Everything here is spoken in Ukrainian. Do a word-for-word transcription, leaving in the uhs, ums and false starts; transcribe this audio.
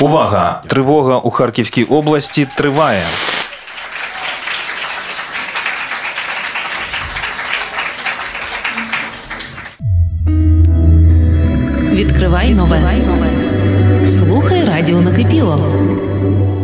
Увага! Тривога у Харківській області триває. Відкривай нове. Слухай радіо «Накипіло».